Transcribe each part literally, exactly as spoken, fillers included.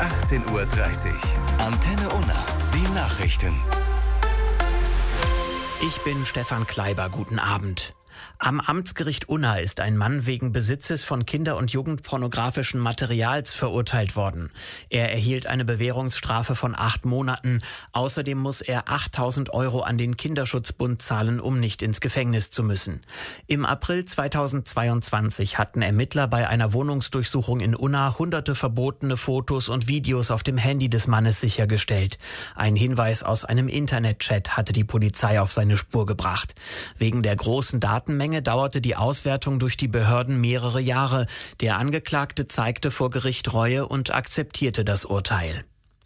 achtzehn Uhr dreißig. Antenne Unna, die Nachrichten. Ich bin Stefan Kleiber, guten Abend. Am Amtsgericht Unna ist ein Mann wegen Besitzes von kinder- und jugendpornografischen Materials verurteilt worden. Er erhielt eine Bewährungsstrafe von acht Monaten. Außerdem muss er achttausend Euro an den Kinderschutzbund zahlen, um nicht ins Gefängnis zu müssen. Im April zweitausendzweiundzwanzig hatten Ermittler bei einer Wohnungsdurchsuchung in Unna hunderte verbotene Fotos und Videos auf dem Handy des Mannes sichergestellt. Ein Hinweis aus einem Internetchat hatte die Polizei auf seine Spur gebracht. Wegen der großen Datenmenge dauerte die Auswertung durch die Behörden mehrere Jahre. Der Angeklagte zeigte vor Gericht Reue und akzeptierte das Urteil.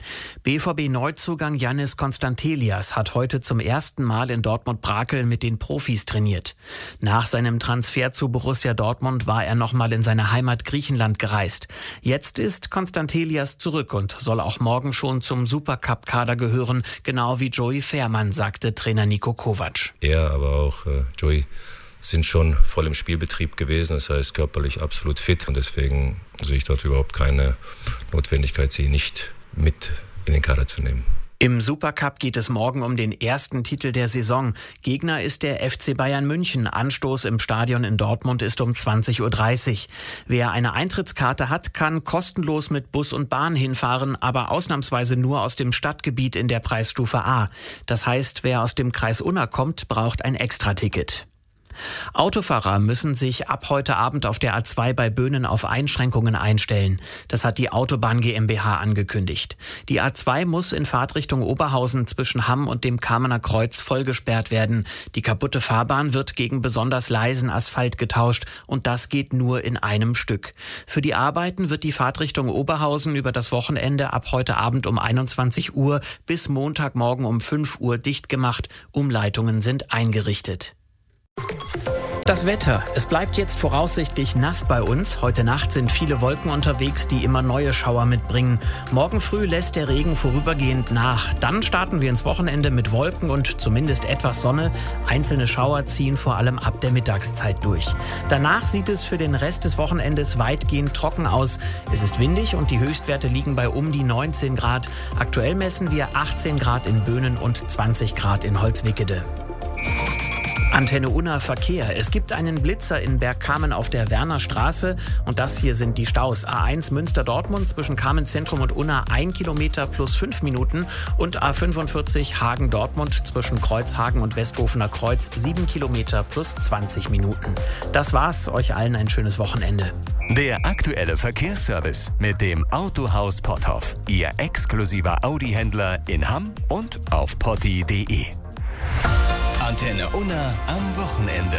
B V B-Neuzugang Yannis Konstantelias hat heute zum ersten Mal in Dortmund-Brakel mit den Profis trainiert. Nach seinem Transfer zu Borussia Dortmund war er nochmal in seine Heimat Griechenland gereist. Jetzt ist Konstantelias zurück und soll auch morgen schon zum Supercup-Kader gehören, genau wie Joey Fährmann, sagte Trainer Niko Kovac. Er, aber auch äh, Joey sind schon voll im Spielbetrieb gewesen, das heißt körperlich absolut fit und deswegen sehe ich dort überhaupt keine Notwendigkeit, sie nicht mit in den Kader zu nehmen. Im Supercup geht es morgen um den ersten Titel der Saison. Gegner ist der F C Bayern München. Anstoß im Stadion in Dortmund ist um zwanzig Uhr dreißig. Wer eine Eintrittskarte hat, kann kostenlos mit Bus und Bahn hinfahren, aber ausnahmsweise nur aus dem Stadtgebiet in der Preisstufe A. Das heißt, wer aus dem Kreis Unna kommt, braucht ein Extraticket. Autofahrer müssen sich ab heute Abend auf der A zwei bei Böhnen auf Einschränkungen einstellen. Das hat die Autobahn GmbH angekündigt. Die A zwei muss in Fahrtrichtung Oberhausen zwischen Hamm und dem Kamener Kreuz vollgesperrt werden. Die kaputte Fahrbahn wird gegen besonders leisen Asphalt getauscht und das geht nur in einem Stück. Für die Arbeiten wird die Fahrtrichtung Oberhausen über das Wochenende ab heute Abend um einundzwanzig Uhr bis Montagmorgen um fünf Uhr dicht gemacht. Umleitungen sind eingerichtet. Das Wetter. Es bleibt jetzt voraussichtlich nass bei uns. Heute Nacht sind viele Wolken unterwegs, die immer neue Schauer mitbringen. Morgen früh lässt der Regen vorübergehend nach. Dann starten wir ins Wochenende mit Wolken und zumindest etwas Sonne. Einzelne Schauer ziehen vor allem ab der Mittagszeit durch. Danach sieht es für den Rest des Wochenendes weitgehend trocken aus. Es ist windig und die Höchstwerte liegen bei um die neunzehn Grad. Aktuell messen wir achtzehn Grad in Böhnen und zwanzig Grad in Holzwickede. Antenne Unna Verkehr. Es gibt einen Blitzer in Bergkamen auf der Wernerstraße und das hier sind die Staus. A eins Münster-Dortmund zwischen Kamen Zentrum und Unna ein Kilometer plus fünf Minuten und A fünfundvierzig Hagen-Dortmund zwischen Kreuzhagen und Westhofener Kreuz sieben Kilometer plus zwanzig Minuten. Das war's. Euch allen ein schönes Wochenende. Der aktuelle Verkehrsservice mit dem Autohaus Potthoff. Ihr exklusiver Audi-Händler in Hamm und auf potti punkt de. Antenne Unna am Wochenende.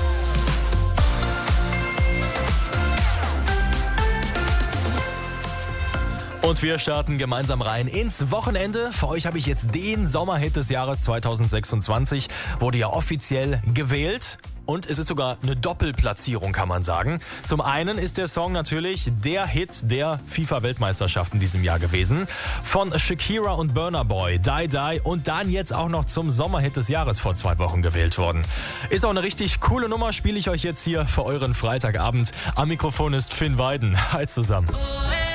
Und wir starten gemeinsam rein ins Wochenende. Für euch habe ich jetzt den Sommerhit des Jahres zweitausendsechsundzwanzig. Wurde ja offiziell gewählt. Und es ist sogar eine Doppelplatzierung, kann man sagen. Zum einen ist der Song natürlich der Hit der FIFA-Weltmeisterschaft in diesem Jahr gewesen. Von Shakira und Burna Boy, Die Die und dann jetzt auch noch zum Sommerhit des Jahres vor zwei Wochen gewählt worden. Ist auch eine richtig coole Nummer, spiele ich euch jetzt hier für euren Freitagabend. Am Mikrofon ist Finn Weiden. Hi zusammen.